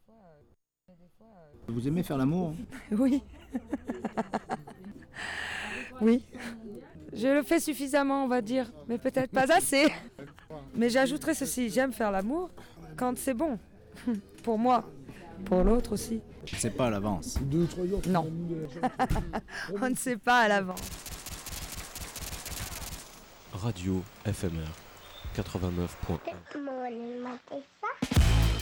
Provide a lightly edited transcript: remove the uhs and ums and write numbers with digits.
Vous aimez faire l'amour? Oui. Oui. Je le fais suffisamment, on va dire, mais peut-être pas assez. Mais j'ajouterai ceci, j'aime faire l'amour quand c'est bon. Pour moi, pour l'autre aussi. C'est pas à l'avance. Non. On ne sait pas à l'avance. Radio FMR 89.1. Mon alimentation.